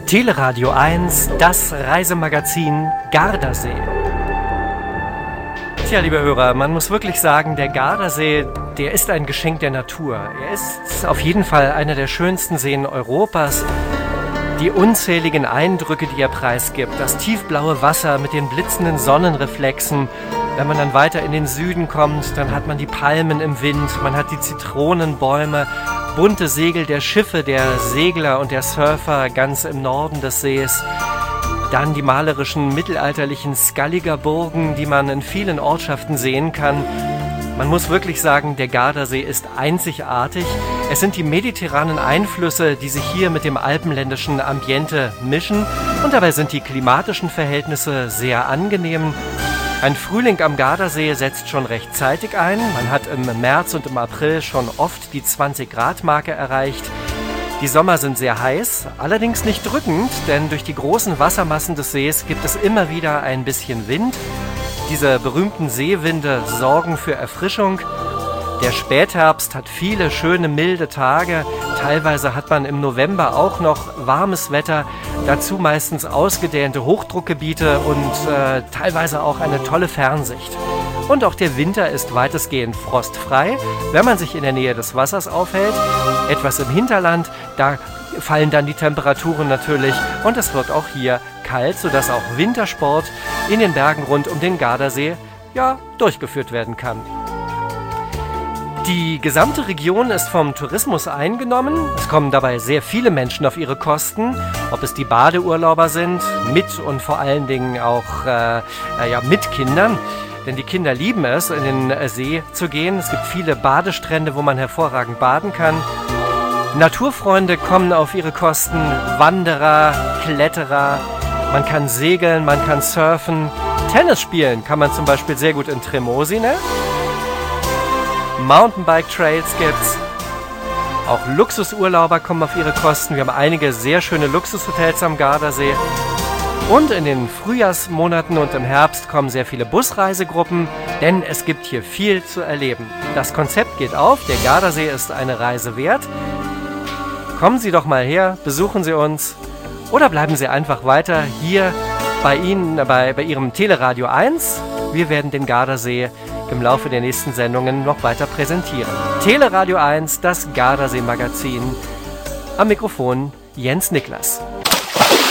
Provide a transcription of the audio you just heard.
Teleradio 1, das Reisemagazin Gardasee. Tja, liebe Hörer, man muss wirklich sagen, der Gardasee, der ist ein Geschenk der Natur. Er ist auf jeden Fall einer der schönsten Seen Europas. Die unzähligen Eindrücke, die er preisgibt, das tiefblaue Wasser mit den blitzenden Sonnenreflexen. Wenn man dann weiter in den Süden kommt, dann hat man die Palmen im Wind, man hat die Zitronenbäume, bunte Segel der Schiffe, der Segler und der Surfer ganz im Norden des Sees. Dann die malerischen mittelalterlichen Skalliger Burgen, die man in vielen Ortschaften sehen kann. Man muss wirklich sagen, der Gardasee ist einzigartig. Es sind die mediterranen Einflüsse, die sich hier mit dem alpenländischen Ambiente mischen. Und dabei sind die klimatischen Verhältnisse sehr angenehm. Ein Frühling am Gardasee setzt schon rechtzeitig ein. Man hat im März und im April schon oft die 20-Grad-Marke erreicht. Die Sommer sind sehr heiß, allerdings nicht drückend, denn durch die großen Wassermassen des Sees gibt es immer wieder ein bisschen Wind. Diese berühmten Seewinde sorgen für Erfrischung. Der Spätherbst hat viele schöne, milde Tage. Teilweise hat man im November auch noch warmes Wetter. Dazu meistens ausgedehnte Hochdruckgebiete und teilweise auch eine tolle Fernsicht. Und auch der Winter ist weitestgehend frostfrei, wenn man sich in der Nähe des Wassers aufhält. Etwas im Hinterland, da fallen dann die Temperaturen natürlich und es wird auch hier kalt, sodass auch Wintersport in den Bergen rund um den Gardasee durchgeführt werden kann. Die gesamte Region ist vom Tourismus eingenommen. Es kommen dabei sehr viele Menschen auf ihre Kosten, ob es die Badeurlauber sind, mit und vor allen Dingen auch mit Kindern. Denn die Kinder lieben es, in den See zu gehen. Es gibt viele Badestrände, wo man hervorragend baden kann. Naturfreunde kommen auf ihre Kosten, Wanderer, Kletterer. Man kann segeln, man kann surfen. Tennis spielen kann man zum Beispiel sehr gut in Tremosine. Mountainbike-Trails gibt's. Auch Luxusurlauber kommen auf ihre Kosten. Wir haben einige sehr schöne Luxushotels am Gardasee. Und in den Frühjahrsmonaten und im Herbst kommen sehr viele Busreisegruppen, denn es gibt hier viel zu erleben. Das Konzept geht auf, der Gardasee ist eine Reise wert. Kommen Sie doch mal her, besuchen Sie uns oder bleiben Sie einfach weiter hier bei Ihnen, bei Ihrem Teleradio 1. Wir werden den Gardasee im Laufe der nächsten Sendungen noch weiter präsentieren. Teleradio 1, das Gardasee-Magazin. Am Mikrofon Jens Niklas.